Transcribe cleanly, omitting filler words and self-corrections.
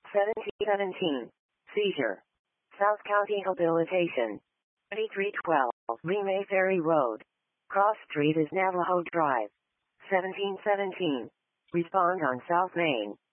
1717. Seizure. South County Habilitation. 2312. Remay Ferry Road. Cross Street is Navajo Drive. 1717. Respond on South Main.